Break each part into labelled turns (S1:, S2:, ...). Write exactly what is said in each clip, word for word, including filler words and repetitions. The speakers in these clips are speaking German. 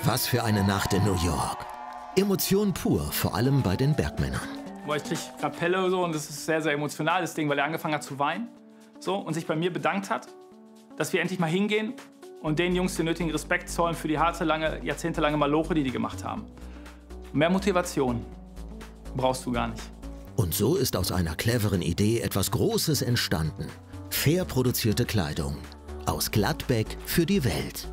S1: Was für eine Nacht in New York. Emotion pur, vor allem bei den Bergmännern.
S2: Boah, ich krieg Kapelle so, und das ist ein sehr, sehr emotionales Ding, weil er angefangen hat zu weinen so, und sich bei mir bedankt hat, dass wir endlich mal hingehen und den Jungs den nötigen Respekt zollen für die harte, lange, jahrzehntelange Maloche, die die gemacht haben. Mehr Motivation brauchst du gar nicht.
S1: Und so ist aus einer cleveren Idee etwas Großes entstanden. Fair produzierte Kleidung. Aus Gladbeck für die Welt.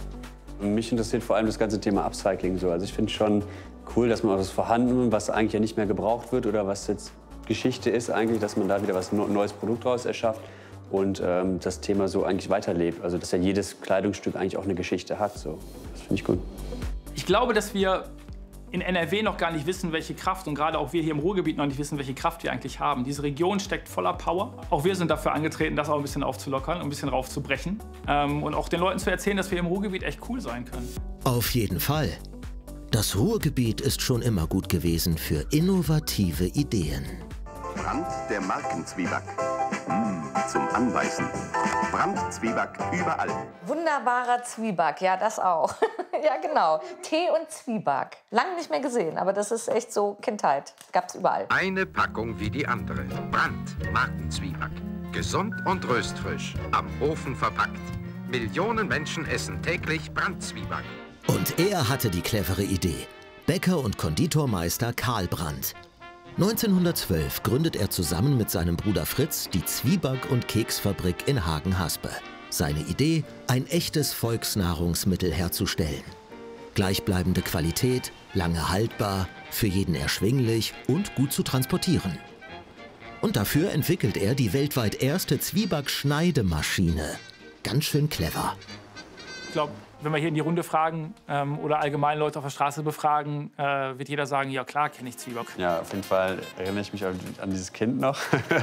S3: Mich interessiert vor allem das ganze Thema Upcycling so. Also ich finde schon cool, dass man auch das Vorhandene, was eigentlich ja nicht mehr gebraucht wird oder was jetzt Geschichte ist eigentlich, dass man da wieder was neues Produkt draus erschafft und ähm, das Thema so eigentlich weiterlebt. Also dass ja jedes Kleidungsstück eigentlich auch eine Geschichte hat. So. Das finde ich gut.
S2: Ich glaube, dass wir in N R W noch gar nicht wissen, welche Kraft, und gerade auch wir hier im Ruhrgebiet noch nicht wissen, welche Kraft wir eigentlich haben. Diese Region steckt voller Power. Auch wir sind dafür angetreten, das auch ein bisschen aufzulockern, ein bisschen raufzubrechen. Ähm, und auch den Leuten zu erzählen, dass wir im Ruhrgebiet echt cool sein können.
S1: Auf jeden Fall. Das Ruhrgebiet ist schon immer gut gewesen für innovative Ideen.
S4: Brand der Markenzwieback. Mmh, zum Anbeißen. Brandzwieback überall.
S5: Wunderbarer Zwieback, ja, das auch. Ja, genau. Tee und Zwieback. Lang nicht mehr gesehen, aber das ist echt so Kindheit. Gab's überall.
S6: Eine Packung wie die andere. Brand Markenzwieback. Gesund und röstfrisch. Am Ofen verpackt. Millionen Menschen essen täglich Brandzwieback.
S1: Und er hatte die clevere Idee. Bäcker und Konditormeister Karl Brandt. neunzehnhundertzwölf gründet er zusammen mit seinem Bruder Fritz die Zwieback- und Keksfabrik in Hagen-Haspe. Seine Idee, ein echtes Volksnahrungsmittel herzustellen. Gleichbleibende Qualität, lange haltbar, für jeden erschwinglich und gut zu transportieren. Und dafür entwickelt er die weltweit erste Zwieback-Schneidemaschine. Ganz schön clever.
S2: Ich glaube, wenn wir hier in die Runde fragen ähm, oder allgemein Leute auf der Straße befragen, äh, wird jeder sagen, ja klar, kenne ich Zwieback.
S3: Ja, auf jeden Fall erinnere ich mich an, an dieses Kind noch.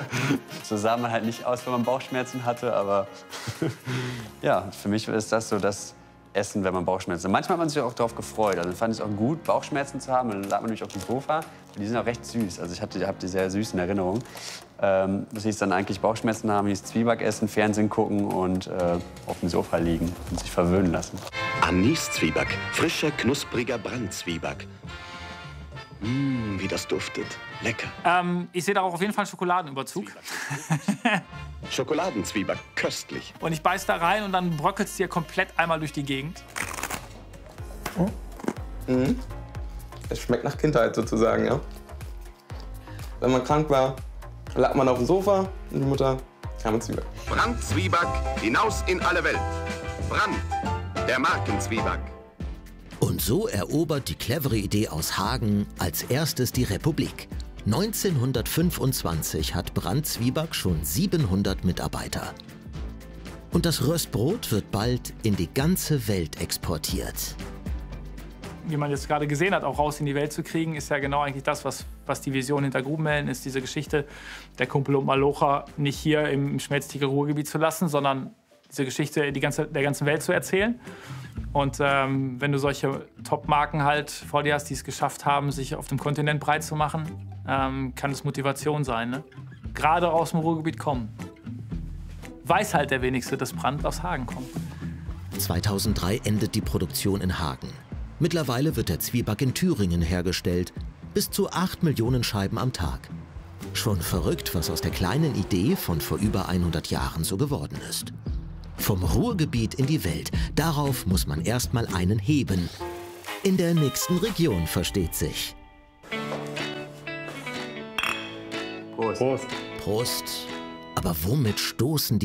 S3: So sah man halt nicht aus, wenn man Bauchschmerzen hatte, aber ja, für mich ist das so das Essen, wenn man Bauchschmerzen hat. Manchmal hat man sich auch darauf gefreut. Also fand ich es auch gut, Bauchschmerzen zu haben. Und dann lag man nämlich auf dem Sofa. Und die sind auch recht süß. Also ich habe die, hab die sehr süß in Erinnerung. Ähm, das hieß dann eigentlich Bauchschmerzen haben, hieß Zwieback essen, Fernsehen gucken und äh, auf dem Sofa liegen und sich verwöhnen lassen.
S4: Anis-Zwieback, frischer, knuspriger Brandzwieback. Mmh, wie das duftet. Lecker.
S2: Ähm, ich sehe darauf auf jeden Fall einen Schokoladenüberzug.
S4: Schokoladenzwieback, köstlich.
S2: Und ich beiß da rein und dann bröckelt es dir komplett einmal durch die Gegend.
S7: Mhm. Es schmeckt nach Kindheit sozusagen, ja. Wenn man krank war, lag man auf dem Sofa und die Mutter kam mit Zwieback.
S6: Brandzwieback, hinaus in alle Welt. Brand, der Markenzwieback.
S1: Und so erobert die clevere Idee aus Hagen als erstes die Republik. neunzehnhundertfünfundzwanzig hat Brandzwieback schon siebenhundert Mitarbeiter. Und das Röstbrot wird bald in die ganze Welt exportiert.
S2: Wie man jetzt gerade gesehen hat, auch raus in die Welt zu kriegen, ist ja genau eigentlich das, was, was die Vision hinter Grubenhelden ist, diese Geschichte der Kumpel und Malocha nicht hier im Schmelztiegel Ruhrgebiet zu lassen, sondern diese Geschichte die ganze, der ganzen Welt zu erzählen. Und ähm, wenn du solche Top-Marken halt vor dir hast, die es geschafft haben, sich auf dem Kontinent breit zu machen, ähm, kann es Motivation sein, ne? Gerade aus dem Ruhrgebiet kommen. Weiß halt der Wenigste, dass Brand aus Hagen kommt.
S1: zweitausenddrei endet die Produktion in Hagen. Mittlerweile wird der Zwieback in Thüringen hergestellt, bis zu acht Millionen Scheiben am Tag. Schon verrückt, was aus der kleinen Idee von vor über hundert Jahren so geworden ist. Vom Ruhrgebiet in die Welt, darauf muss man erst mal einen heben. In der nächsten Region, versteht sich.
S3: Prost.
S7: Prost.
S1: Prost. Aber womit stoßen die